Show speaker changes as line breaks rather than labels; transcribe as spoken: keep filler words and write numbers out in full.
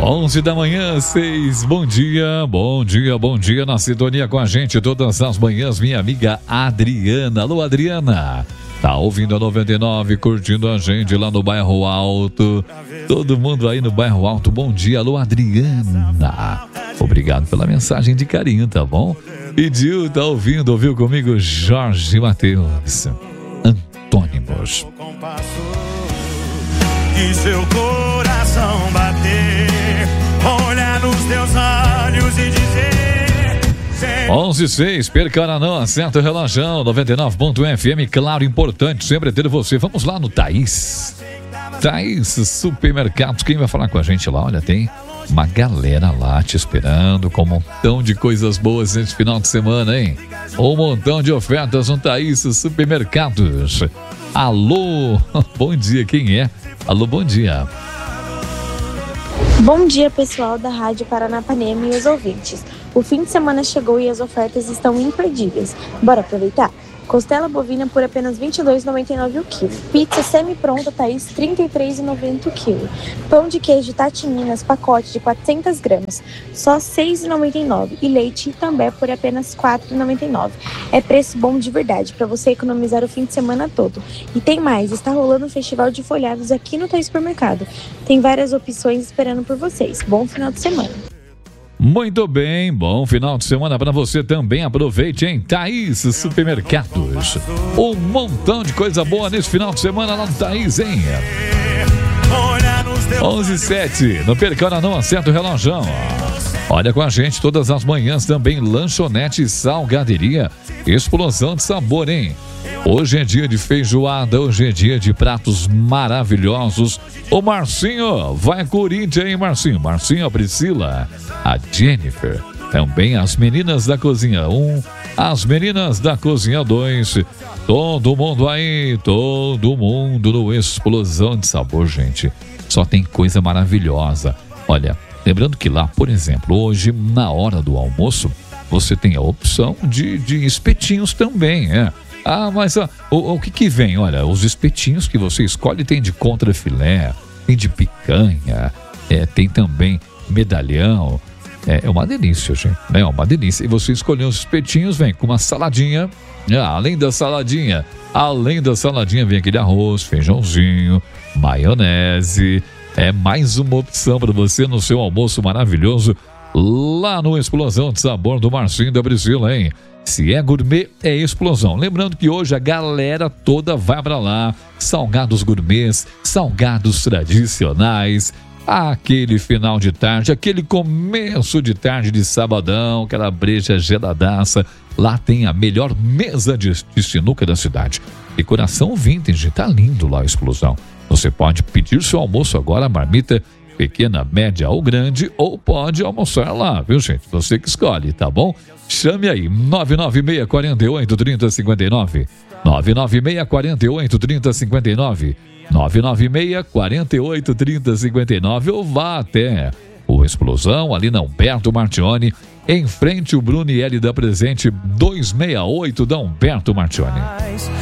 onze da manhã, seis. Bom dia, bom dia, bom dia. Na sintonia com a gente todas as manhãs, minha amiga Adriana. Alô, Adriana. Tá ouvindo a noventa e nove, curtindo a gente lá no Bairro Alto. Todo mundo aí no Bairro Alto, bom dia. Alô, Adriana. Obrigado pela mensagem de carinho, tá bom? E Dil tá ouvindo, ouviu comigo? Jorge Matheus. Antônimos.
E seu coração bater, olhar nos teus olhos e dizer...
onze e seis, perca não, acerta o relógio, noventa e nove ponto F M, claro, importante sempre ter você. Vamos lá no Thaís. Thaís Supermercados, quem vai falar com a gente lá? Olha, tem uma galera lá te esperando com um montão de coisas boas nesse final de semana, hein? Um montão de ofertas no Thaís Supermercados. Alô, bom dia, quem é? Alô, bom dia.
Bom dia, pessoal da Rádio Paranapanema e os ouvintes. O fim de semana chegou e as ofertas estão imperdíveis. Bora aproveitar? Costela bovina por apenas vinte e dois reais e noventa e nove centavos o quilo. Pizza semi-pronta Thaís, trinta e três reais e noventa centavos o quilo. Pão de queijo Tati Minas, pacote de quatrocentas gramas, só seis reais e noventa e nove centavos. E leite também por apenas quatro reais e noventa e nove centavos. É preço bom de verdade, para você economizar o fim de semana todo. E tem mais, está rolando um festival de folhados aqui no Thaís Supermercado. Tem várias opções esperando por vocês. Bom final de semana.
Muito bem, bom final de semana para você também. Aproveite, hein? Thaís Supermercados. Um montão de coisa boa nesse final de semana lá no Thaís, hein? onze e sete, não perca não, acerta o relógio. Olha com a gente todas as manhãs também, lanchonete e salgaderia. Explosão de sabor, hein? Hoje é dia de feijoada, hoje é dia de pratos maravilhosos. Ô Marcinho, vai Corinthians, hein, Marcinho? Marcinho, a Priscila, a Jennifer, também as meninas da cozinha um, as meninas da cozinha dois. Todo mundo aí, todo mundo no Explosão de Sabor, gente. Só tem coisa maravilhosa. Olha, lembrando que lá, por exemplo, hoje, na hora do almoço, você tem a opção de, de espetinhos também, é. Ah, mas ah, o, o que que vem? Olha, os espetinhos que você escolhe tem de contrafilé, tem de picanha, é, tem também medalhão. É, é uma delícia, gente. É uma delícia. E você escolheu os espetinhos, vem com uma saladinha. Ah, além da saladinha, além da saladinha vem aquele arroz, feijãozinho, maionese. É mais uma opção para você no seu almoço maravilhoso lá no Explosão de Sabor do Marcinho da Priscila, hein? Se é gourmet, é explosão. Lembrando que hoje a galera toda vai pra lá. Salgados gourmets, salgados tradicionais. Aquele final de tarde, aquele começo de tarde de sabadão, aquela breja geladaça. Lá tem a melhor mesa de, de sinuca da cidade. Decoração vintage, tá lindo lá a Explosão. Você pode pedir seu almoço agora, marmita pequena, média ou grande, ou pode almoçar lá, viu, gente? Você que escolhe, tá bom? Chame aí, nove nove seis, quatro oito, três zero cinco nove, nove nove seis, quatro oito, três zero cinco nove, nove nove seis, quatro oito, três zero cinco nove, ou vá até o Explosão, ali na Humberto Martione, em frente o Brunielli da Presente duzentos e sessenta e oito da Humberto Martione.